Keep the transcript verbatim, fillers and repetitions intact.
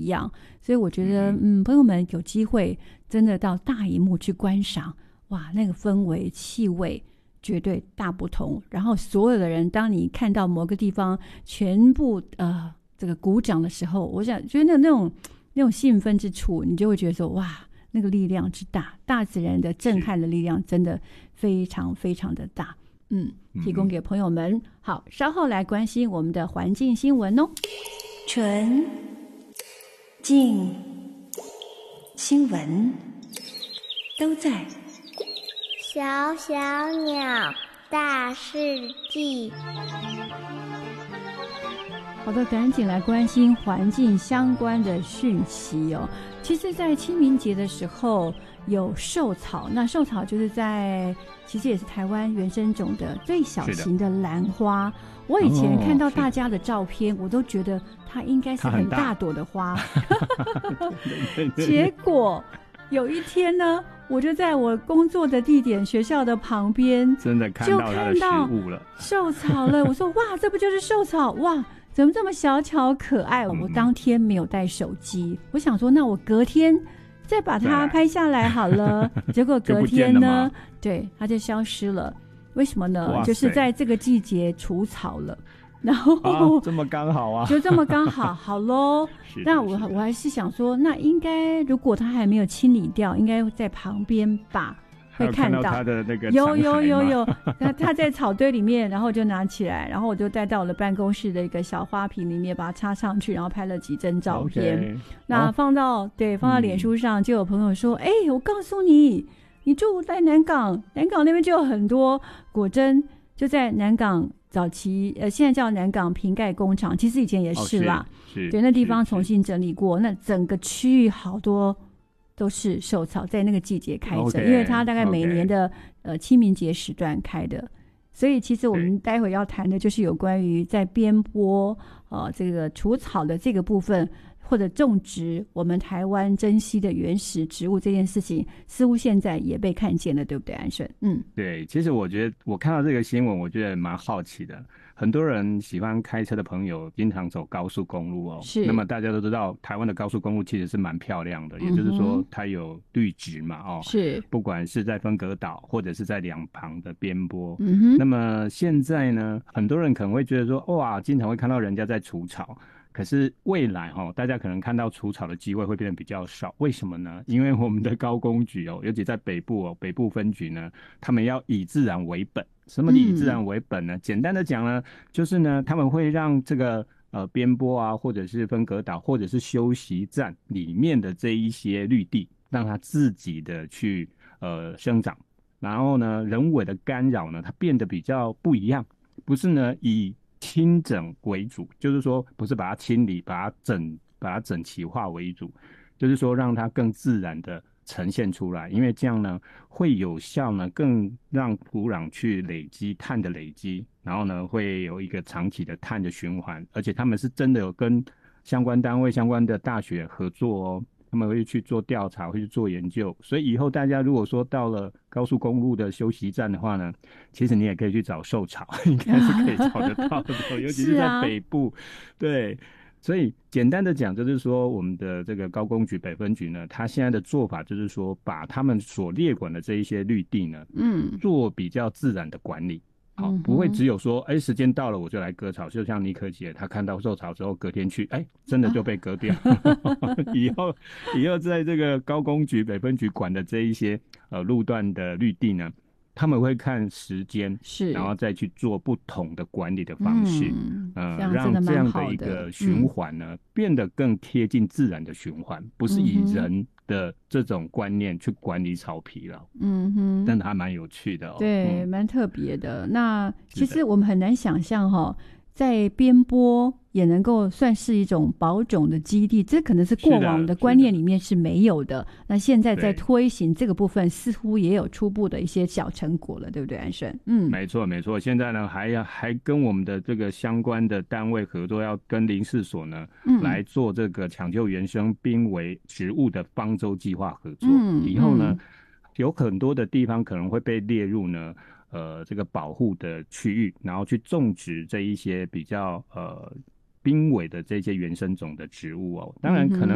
一样。所以我觉得嗯，朋友们有机会真的到大荧幕去观赏，哇，那个氛围气味绝对大不同。然后所有的人当你看到某个地方全部呃这个鼓掌的时候，我想觉得那那种那种兴奋之处，你就会觉得说哇，那个力量之大，大自然的震撼的力量真的非常非常的大。嗯，提供给朋友们。好，稍后来关心我们的环境新闻哦。纯净新闻都在小小鸟大世纪。 好的，赶紧来关心环境相关的讯息哦。其实在清明节的时候有寿草，那寿草就是在其实也是台湾原生种的最小型的兰花。我以前看到大家的照片、哦、我都觉得它应该是很大朵的花。结果有一天呢，我就在我工作的地点学校的旁边真的看到它的实物了， 寿草了。我说哇，这不就是寿草？哇，怎么这么小巧可爱、嗯、我当天没有带手机，我想说那我隔天再把它拍下来好了。结果隔天呢，对，它就消失了。为什么呢？就是在这个季节除草了，然后、 啊、这么刚好啊， 就这么刚好，好咯。那我我还是想说，那应该如果它还没有清理掉，应该在旁边吧。会看到他的那个有有有有，他他在草堆里面，然后就拿起来，然后我就带到了办公室的一个小花瓶里面，把它插上去，然后拍了几张照片。Okay. 那放到、哦、对放到脸书上，就有朋友说：“哎、嗯欸，我告诉你，你住在南港，南港那边就有很多。”果真就在南港早期，呃，现在叫南港瓶盖工厂，其实以前也是啦。 哦、是是对，那地方重新整理过，那整个区域好多。都是寿草在那个季节开着， okay, 因为它大概每年的、okay. 呃清明节时段开的，所以其实我们待会要谈的就是有关于在边坡呃这个除草的这个部分，或者种植我们台湾珍稀的原始植物这件事情，似乎现在也被看见了，对不对，安顺？嗯， 对，其实我觉得我看到这个新闻，我觉得蛮好奇的。很多人喜欢开车的朋友经常走高速公路哦， 是。 那么大家都知道，台湾的高速公路其实是蛮漂亮的，嗯、也就是说它有绿植嘛，哦， 是。 不管是在分隔岛或者是在两旁的边坡， 嗯哼。 那么现在呢，很多人可能会觉得说，哇，经常会看到人家在除草。可是未来哈、哦，大家可能看到除草的机会会变得比较少，为什么呢？因为我们的高工局哦，尤其在北部哦，北部分局呢，他们要以自然为本。什么以自然为本呢？嗯、简单的讲呢，就是呢，他们会让这个呃边坡啊，或者是分隔岛，或者是休息站里面的这一些绿地，让它自己的去呃生长。然后呢，人为的干扰呢，它变得比较不一样，不是呢以清整为主，就是说不是把它清理、把它整、把它整齐化为主，就是说让它更自然的呈现出来，因为这样呢会有效呢，更让土壤去累积碳的累积，然后呢会有一个长期的碳的循环，而且他们是真的有跟相关单位、相关的大学合作哦。他们会去做调查，会去做研究，所以以后大家如果说到了高速公路的休息站的话呢，其实你也可以去找寿草，应该是可以找得到的，尤其是在北部，对。所以简单的讲，就是说我们的这个高工局北分局呢，它现在的做法就是说，把他们所列管的这一些绿地呢，嗯，做比较自然的管理。好，不会只有说，哎，时间到了我就来割草，就像妮可姐，她看到寿草之后，隔天去，哎，真的就被割掉。啊、以后，以后在这个高工局北分局管的这一些呃路段的绿地呢，他们会看时间， 是， 然后再去做不同的管理的方式， 嗯， 呃，让这样的一个循环呢、嗯、变得更贴近自然的循环，不是以人的这种观念去管理草皮了。 嗯哼， 真的还蛮有趣的哦。 对，蛮、嗯、特别的。那其实我们很难想象哈、哦，在边坡也能够算是一种保种的基地，这可能是过往的观念里面是没有的。的那现在在推行这个部分，似乎也有初步的一些小成果了，对不对，安顺？嗯， 没错没错。现在呢，还要还跟我们的这个相关的单位合作，要跟林试所呢、嗯、来做这个抢救原生濒危植物的方舟计划合作。嗯，以后呢、嗯，有很多的地方可能会被列入呢。呃，这个保护的区域，然后去种植这一些比较呃濒危的这些原生种的植物哦。当然可能